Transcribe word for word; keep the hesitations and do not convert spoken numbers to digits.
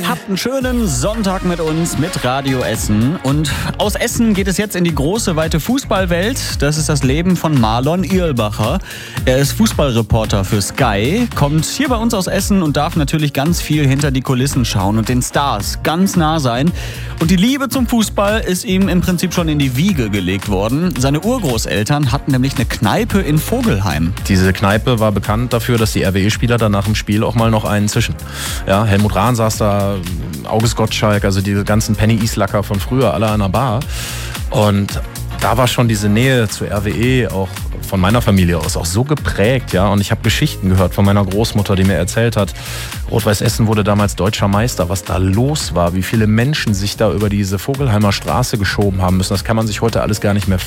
Habt einen schönen Sonntag mit uns, mit Radio Essen. Und aus Essen geht es jetzt in die große, weite Fußballwelt. Das ist das Leben von Marlon Irlbacher. Er ist Fußballreporter für Sky, kommt hier bei uns aus Essen und darf natürlich ganz viel hinter die Kulissen schauen und den Stars ganz nah sein. Und die Liebe zum Fußball ist ihm im Prinzip schon in die Wiege gelegt worden. Seine Urgroßeltern hatten nämlich eine Kneipe in Vogelheim. Diese Kneipe war bekannt dafür, dass die R W E-Spieler dann nach dem Spiel auch mal noch einen zischen. Ja, Helmut Rahn saß da, August Gottschalk, also diese ganzen Penny Islacker von früher, alle an der Bar. Und da war schon diese Nähe zur R W E auch von meiner Familie aus auch so geprägt, ja. Und ich habe Geschichten gehört von meiner Großmutter, die mir erzählt hat, Rot-Weiß Essen wurde damals deutscher Meister, was da los war, wie viele Menschen sich da über diese Vogelheimer Straße geschoben haben müssen. Das kann man sich heute alles gar nicht mehr